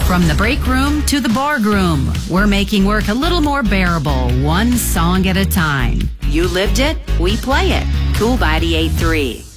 From the break room to the bar room, we're making work a little more bearable, one song at a time. You lived it, we play it. Cool 98.3.